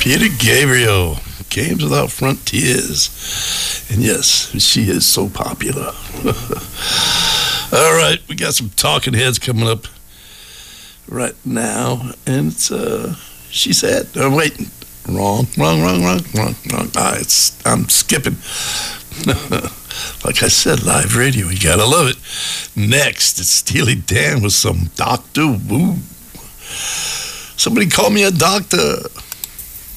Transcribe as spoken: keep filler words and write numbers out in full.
Peter Gabriel, Games Without Frontiers. And yes, she is so popular. All right, we got some talking heads coming up right now. And it's, uh, she said, oh, wait, wrong, wrong, wrong, wrong, wrong, wrong. Ah, it's, I'm skipping. Like I said, live radio, you gotta love it. Next, it's Steely Dan with some Doctor Wu. Somebody call me a doctor.